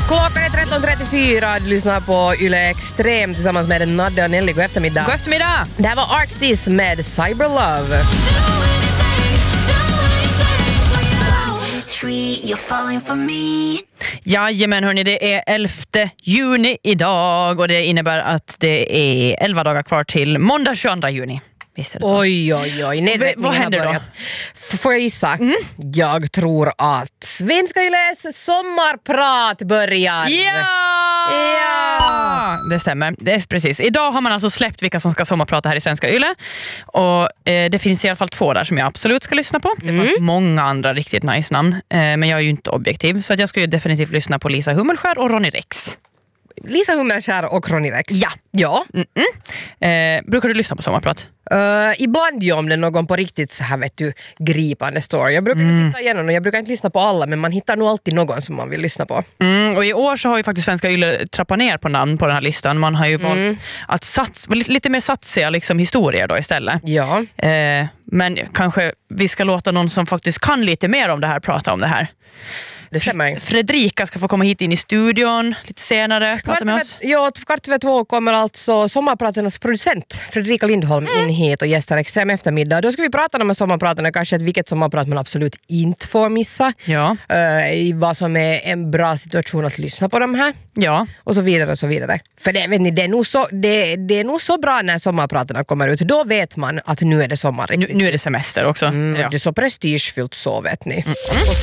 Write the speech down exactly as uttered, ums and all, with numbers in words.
Klockan är tretton trettiofyra. Du lyssnar på Yle Extrem tillsammans med Nadja och Nelly. God eftermiddag. God eftermiddag. Det här var Arctis med Cyberlove. Jajamän hörni, det är elfte juni idag och det innebär att det är elva dagar kvar till måndag tjugoandra juni. Visst är det så? Oj, oj, oj. V- vad händer då? Får jag gissa? Mm. Jag tror att Svenska Yles sommarprat börjar. Ja! Ja! Det stämmer, det är precis. Idag har man alltså släppt vilka som ska sommarprata här i Svenska Yle. Och eh, det finns i alla fall två där som jag absolut ska lyssna på. Det Mm. fanns många andra riktigt nice namn. Eh, men jag är ju inte objektiv. Så att jag ska ju definitivt lyssna på Lisa Hummelskär och Ronny Rex. Lisa Hummelskär och Ronny Rex. Ja. Ja. Eh, brukar du lyssna på sommarprat? Uh, ibland ju om det är någon på riktigt så här vet du gripande story. Jag brukar mm. titta igenom och jag brukar inte lyssna på alla men man hittar nog alltid någon som man vill lyssna på. Mm, och i år så har ju faktiskt Svenska Yle trappat ner på namn på den här listan. Man har ju valt mm. att satsa, lite, lite mer satsiga liksom, historier då istället. Ja. Eh, men kanske vi ska låta någon som faktiskt kan lite mer om det här prata om det här. Det stämmer. Fredrika ska få komma hit in i studion lite senare. Prata med oss. Ja, kvart över två kommer alltså sommarpratarnas producent Fredrika Lindholm mm. in hit och gästar Extrem eftermiddag. Då ska vi prata med sommarpratarna, kanske ett vilket sommarprat man absolut inte får missa. Ja. Uh, vad som är en bra situation att lyssna på de här. Ja. Och så vidare och så vidare. För det, vet ni, det, är nog så, det, det är nog så bra när sommarpratarna kommer ut. Då vet man att nu är det sommar. Nu, nu är det semester också. Mm, ja. Det är så prestigefyllt så vet ni. Mm.